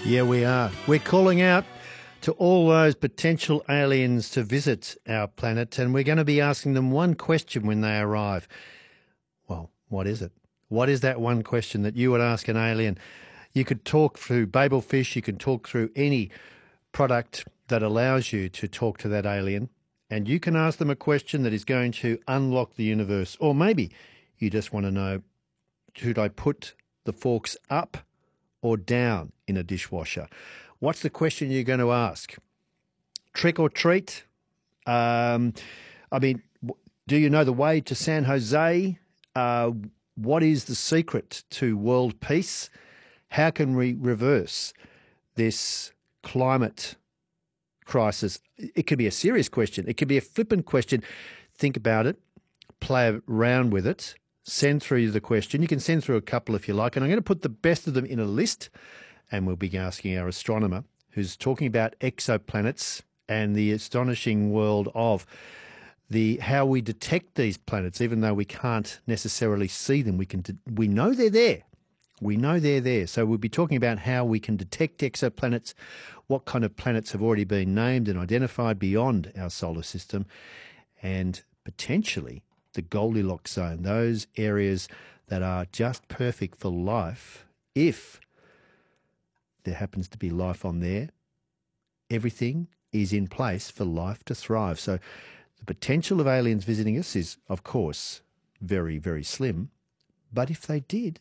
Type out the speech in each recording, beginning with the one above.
Yeah, we are. We're calling out to all those potential aliens to visit our planet, and we're going to be asking them one question when they arrive. Well, what is it? What is that one question that you would ask an alien? You could talk through Babelfish, you can talk through any product that allows you to talk to that alien, and you can ask them a question that is going to unlock the universe. Or maybe you just want to know, should I put the forks up or down in a dishwasher? What's the question you're going to ask? Trick or treat? Do you know the way to San Jose? What is the secret to world peace? How can we reverse this climate crisis? It could be a serious question. It could be a flippant question. Think about it. Play around with it. Send through the question. You can send through a couple if you like. And I'm going to put the best of them in a list, and we'll be asking our astronomer who's talking about exoplanets and the astonishing world of how we detect these planets, even though we can't necessarily see them. We know they're there. We know they're there. So we'll be talking about how we can detect exoplanets, what kind of planets have already been named and identified beyond our solar system, and potentially the Goldilocks zone, those areas that are just perfect for life. If there happens to be life on there, everything is in place for life to thrive. So the potential of aliens visiting us is, of course, very, very slim. But if they did,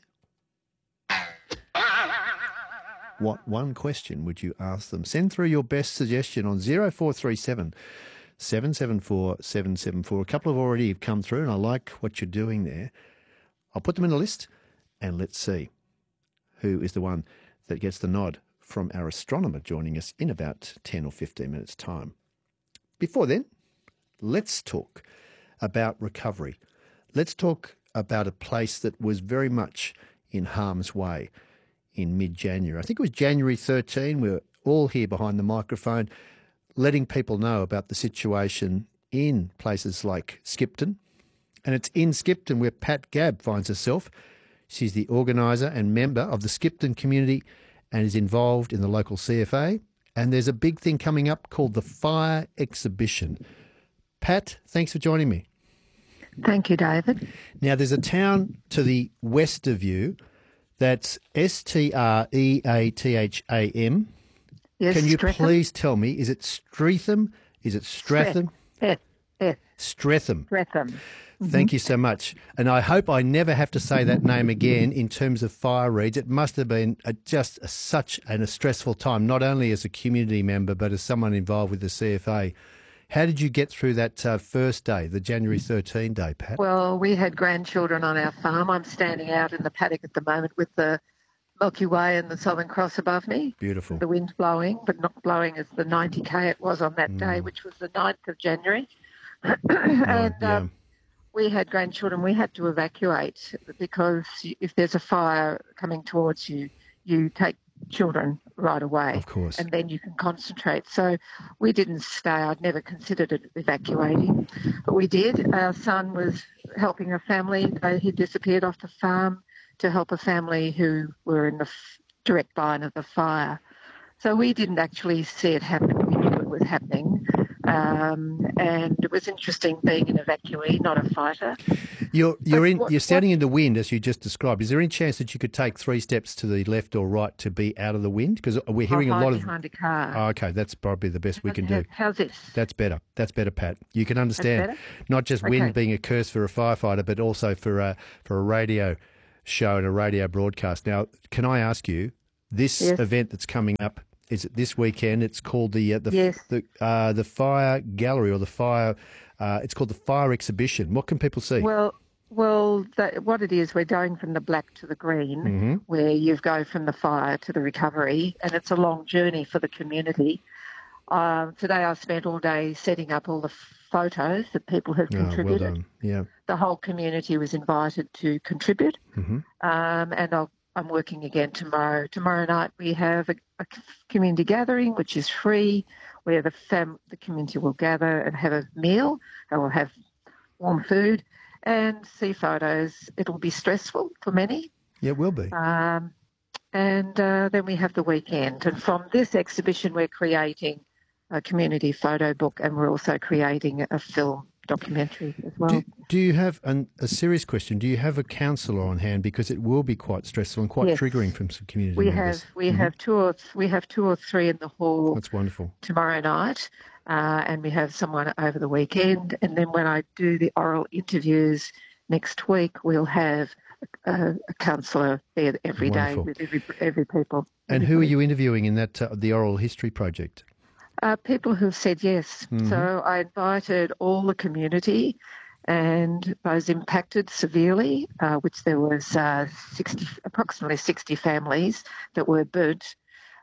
what one question would you ask them? Send through your best suggestion on 0437 774 774. A couple have already come through, and I like what you're doing there. I'll put them in a list, and let's see who is the one that gets the nod from our astronomer joining us in about 10 or 15 minutes' time. Before then, let's talk about recovery. Let's talk about a place that was very much in harm's way in mid-January. I think it was January 13. We were all here behind the microphone letting people know about the situation in places like Skipton. And it's in Skipton where Pat Gabb finds herself. She's the organiser and member of the Skipton community and is involved in the local CFA. And there's a big thing coming up called the Fire Exhibition. Pat, thanks for joining me. Thank you, David. Now, there's a town to the west of you that's Streatham. Yes, Can you Streatham. please tell me, is it Streatham? Is it Stratham? Yes. Streatham. Streatham. Thank you so much. And I hope I never have to say that name again in terms of fire reads. It must have been such a stressful time, not only as a community member, but as someone involved with the CFA. How did you get through that first day, the January 13 day, Pat? Well, we had grandchildren on our farm. I'm standing out in the paddock at the moment with the Milky Way and the Southern Cross above me. Beautiful. The wind's blowing, but not blowing as the 90k it was on that day, which was the 9th of January. We had grandchildren. We had to evacuate because if there's a fire coming towards you, you take children right away. Of course. And then you can concentrate. So we didn't stay. I'd never considered it evacuating, but we did. Our son was helping a family. He disappeared off the farm to help a family who were in the direct line of the fire. So we didn't actually see it happen. We knew it was happening. And it was interesting being an evacuee, not a fighter. You're standing in the wind, as you just described. Is there any chance that you could take 3 steps to the left or right to be out of the wind? Because we're hearing a lot of behind a car. Oh, okay, that's probably the best we can do. How's this? That's better. That's better, Pat. You can understand not just wind being a curse for a firefighter, but also for a radio show and a radio broadcast. Now, can I ask you, this event that's coming up, is it this weekend? It's called the Fire Gallery, or the Fire. It's called the Fire Exhibition. What can people see? Well, what it is, we're going from the black to the green, where you go from the fire to the recovery, and it's a long journey for the community. Today I spent all day setting up all the photos that people have contributed. Well done. Yeah. The whole community was invited to contribute, and I'm working again tomorrow. Tomorrow night we have a community gathering, which is free, where the community will gather and have a meal. They will have warm food and see photos. It'll be stressful for many. Yeah, it will be. and then we have the weekend. And from this exhibition, we're creating a community photo book, and we're also creating a film documentary as well. Do you have, a serious question, do you have a counsellor on hand? Because it will be quite stressful and quite Yes. triggering from some community We members. have two or three in the hall That's wonderful. tomorrow night, and we have someone over the weekend. And then when I do the oral interviews next week, we'll have a counsellor there every day Wonderful. with every people. And who are you interviewing in that the oral history project? People who've said yes. So I invited all the community and those impacted severely, which there was approximately 60 families that were burnt,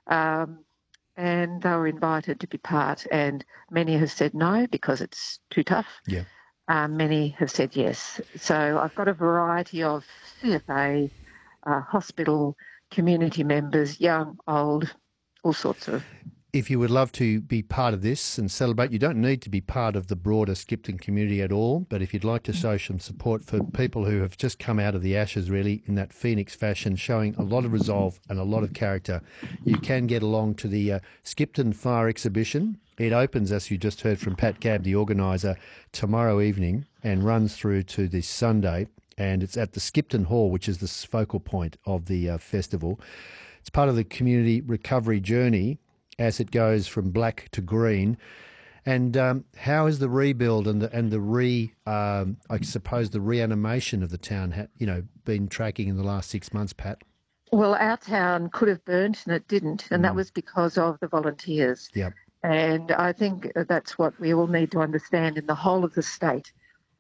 and they were invited to be part. And many have said no because it's too tough. Yeah. Many have said yes. So I've got a variety of CFA, hospital, community members, young, old, all sorts of. If you would love to be part of this and celebrate, you don't need to be part of the broader Skipton community at all, but if you'd like to show some support for people who have just come out of the ashes really in that phoenix fashion, showing a lot of resolve and a lot of character, you can get along to the Skipton Fire Exhibition. It opens, as you just heard from Pat Gabb, the organiser, tomorrow evening and runs through to this Sunday, and it's at the Skipton Hall, which is the focal point of the festival. It's part of the community recovery journey as it goes from black to green. And how is the rebuild and the I suppose the reanimation of the town, been tracking in the last 6 months, Pat? Well, our town could have burnt and it didn't, and that was because of the volunteers. Yep. And I think that's what we all need to understand in the whole of the state.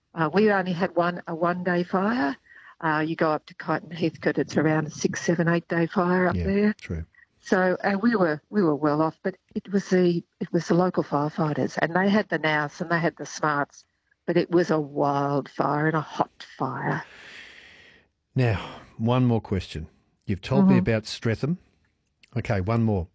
We only had a one-day fire. You go up to Kyneton Heathcote, it's around a 6, 7, 8 day fire up there. True. So we were well off, but it was the local firefighters, and they had the nous and they had the smarts, but it was a wild fire and a hot fire. Now, one more question. You've told me about Streatham. Okay, one more.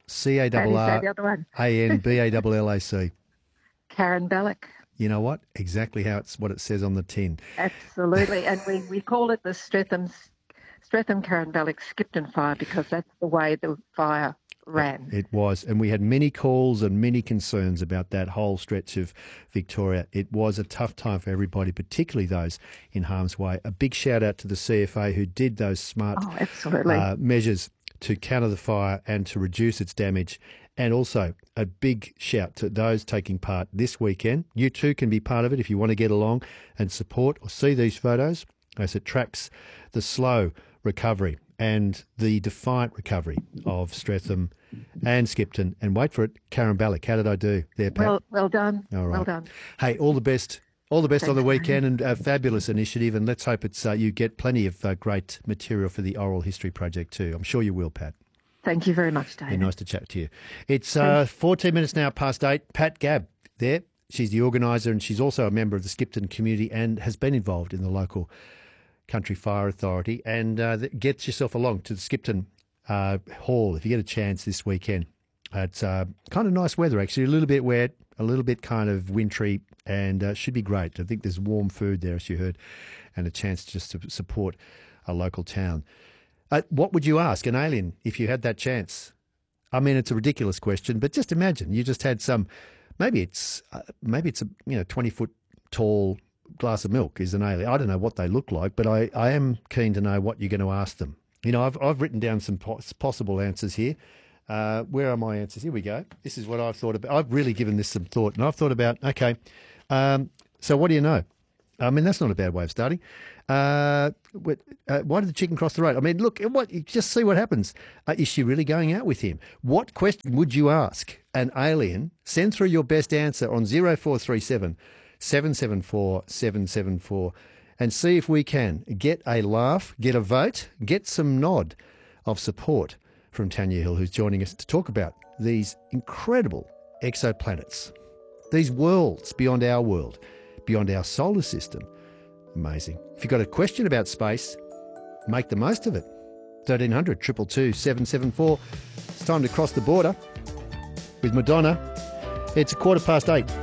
Carrarballac. Caranbellac. You know what? Exactly what it says on the tin. Absolutely, and we call it the Streatham Caranbellac Skipton fire because that's the way the fire ran. It was, and we had many calls and many concerns about that whole stretch of Victoria. It was a tough time for everybody, particularly those in harm's way. A big shout out to the CFA who did those smart measures to counter the fire and to reduce its damage. And also a big shout to those taking part this weekend. You too can be part of it if you want to get along and support or see these photos as it tracks the slow recovery and the defiant recovery of Streatham and Skipton. And wait for it, Caranbellac. How did I do there, Pat? Well done. All right. Well done. Hey, all the best. All the best on the weekend, and a fabulous initiative. And let's hope it's you get plenty of great material for the oral history project too. I'm sure you will, Pat. Thank you very much, David. Nice to chat to you. It's 14 minutes now past 8. Pat Gabb there. She's the organiser and she's also a member of the Skipton community and has been involved in the local Country Fire Authority, and get yourself along to the Skipton Hall if you get a chance this weekend. It's kind of nice weather actually, a little bit wet, a little bit kind of wintry, and should be great. I think there's warm food there, as you heard, and a chance just to support a local town. What would you ask an alien if you had that chance? I mean, it's a ridiculous question, but just imagine you just had some. Maybe it's a 20-foot tall glass of milk is an alien. I don't know what they look like, but I am keen to know what you're going to ask them. I've written down some possible answers here. Where are my answers? Here we go. This is what I've thought about. I've really given this some thought, and I've thought about, okay, so what do you know? I mean, that's not a bad way of starting. Why did the chicken cross the road? I mean, look, just see what happens. Is she really going out with him? What question would you ask an alien? Send through your best answer on 0437 774 774 and see if we can get a laugh, get a vote, get some nod of support from Tanya Hill, who's joining us to talk about these incredible exoplanets, these worlds beyond our world, beyond our solar system. Amazing. If you've got a question about space, make the most of it. 1300 222 774. It's time to cross the border with Madonna. It's 8:15.